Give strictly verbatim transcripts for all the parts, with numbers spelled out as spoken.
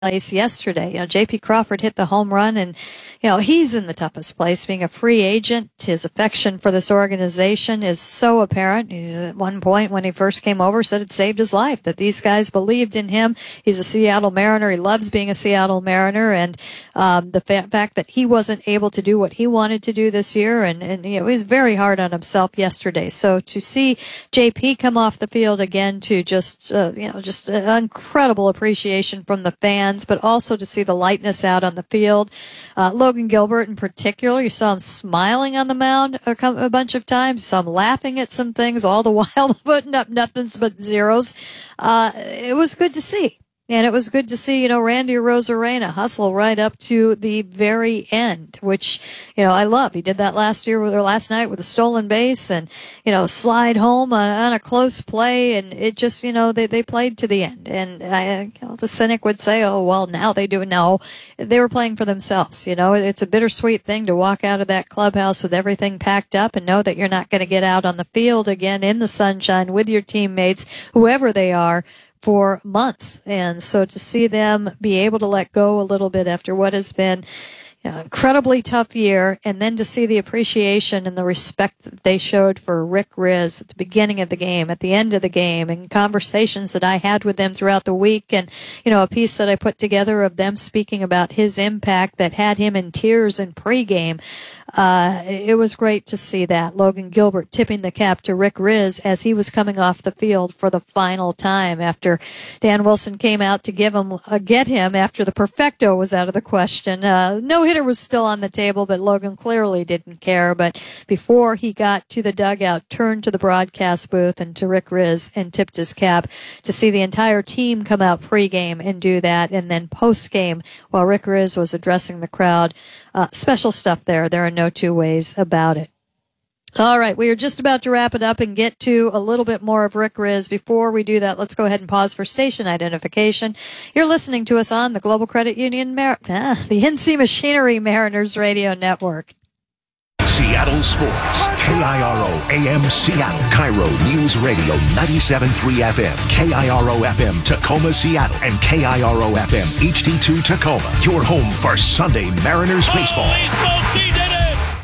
place yesterday. You know, J P Crawford hit the home run, and, you know, he's in the toughest place. Being a free agent, his affection for this organization is so apparent. He's at one point when he first came over said it saved his life, that these guys believed in him. He's a Seattle Mariner. He loves being a Seattle Mariner, and um, the fa- fact that he wasn't able to do what he wanted to do this year, and, and you know, he was very hard on himself yesterday. So to see J P come off the field again, to just, uh, you know, just an incredible appreciation from the fans, but also to see the lightness out on the field. Uh, Logan Gilbert in particular, you saw him smiling on the mound a, a bunch of times, you saw him laughing at some things, all the while putting up nothings but zeros. Uh, it was good to see. And it was good to see, you know, Randy Arozarena hustle right up to the very end, which, you know, I love. He did that last year with, or last night with a stolen base, and, you know, slide home on, on a close play, and it just, you know, they, they played to the end. And I, you know, the cynic would say, oh, well, now they do it. No, they were playing for themselves. You know, it's a bittersweet thing to walk out of that clubhouse with everything packed up and know that you're not going to get out on the field again in the sunshine with your teammates, whoever they are, for months. And so to see them be able to let go a little bit after what has been, you know, incredibly tough year, and then to see the appreciation and the respect that they showed for Rick Rizzs at the beginning of the game, at the end of the game, and conversations that I had with them throughout the week, and, you know, a piece that I put together of them speaking about his impact that had him in tears in pregame. Uh, it was great to see that. Logan Gilbert tipping the cap to Rick Rizzs as he was coming off the field for the final time after Dan Wilson came out to give him, uh, get him after the perfecto was out of the question. Uh, no hitter was still on the table, but Logan clearly didn't care. But before he got to the dugout, turned to the broadcast booth and to Rick Rizzs and tipped his cap. To see the entire team come out pregame and do that, and then postgame while Rick Rizzs was addressing the crowd. Uh, special stuff there. There are no two ways about it. All right, we are just about to wrap it up and get to a little bit more of Rick Rizzs. Before we do that, let's go ahead and pause for station identification. You're listening to us on the Global Credit Union, Mar- ah, the N C Machinery Mariners Radio Network. Seattle Sports, K I R O A M Seattle, Cairo News Radio ninety-seven point three F M, K I R O F M Tacoma, Seattle, and K I R O F M H D two Tacoma. Your home for Sunday Mariners baseball. Holy smokes, he did it!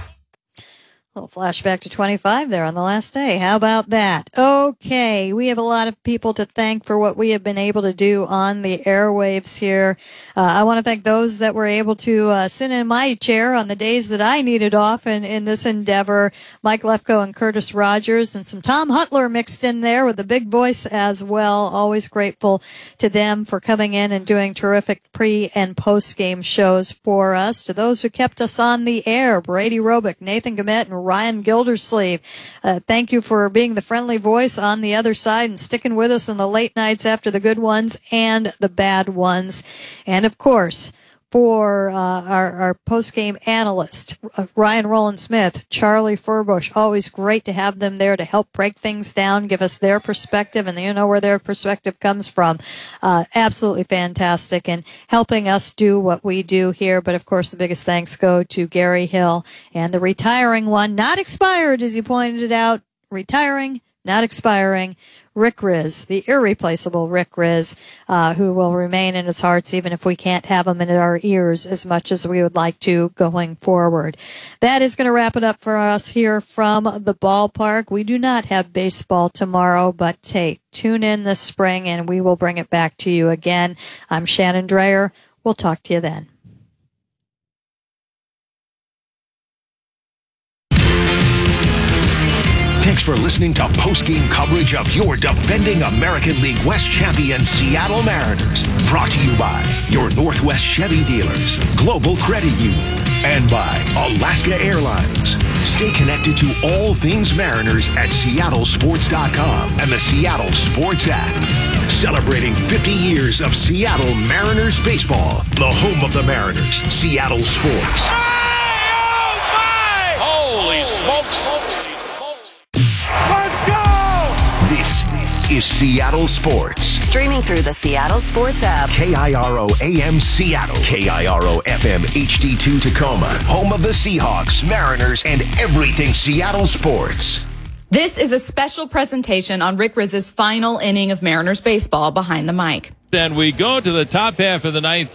A little flashback to twenty-five there on the last day. How about that? Okay, we have a lot of people to thank for what we have been able to do on the airwaves here. Uh, I want to thank those that were able to uh, sit in my chair on the days that I needed off in, in this endeavor. Mike Lefko and Curtis Rogers, and some Tom Hutler mixed in there with the big voice as well. Always grateful to them for coming in and doing terrific pre- and post-game shows for us. To those who kept us on the air, Brady Robick, Nathan Gumet, and Ryan Gildersleeve, uh, thank you for being the friendly voice on the other side and sticking with us in the late nights after the good ones and the bad ones. And of course, for uh, our, our post-game analyst, uh, Ryan Rowland-Smith, Charlie Furbush, always great to have them there to help break things down, give us their perspective, and you know where their perspective comes from. Uh, absolutely fantastic, and helping us do what we do here. But of course, the biggest thanks go to Gary Hill and the retiring one, not expired, as you pointed out, retiring, not expiring, Rick Rizzs, the irreplaceable Rick Rizzs, uh, who will remain in his hearts even if we can't have him in our ears as much as we would like to going forward. That is going to wrap it up for us here from the ballpark. We do not have baseball tomorrow, but hey, tune in this spring and we will bring it back to you again. I'm Shannon Dreyer. We'll talk to you then. Thanks for listening to post-game coverage of your defending American League West champion Seattle Mariners. Brought to you by your Northwest Chevy dealers, Global Credit Union, and by Alaska Airlines. Stay connected to all things Mariners at Seattle Sports dot com and the Seattle Sports app. Celebrating fifty years of Seattle Mariners baseball, the home of the Mariners, Seattle Sports. Hey, oh my! Holy smokes! Let's go! This is Seattle Sports. Streaming through the Seattle Sports app. K I R O A M Seattle. K I R O F M H D two Tacoma. Home of the Seahawks, Mariners, and everything Seattle sports. This is a special presentation on Rick Rizzs' final inning of Mariners baseball, Behind the Mic. And we go to the top half of the ninth.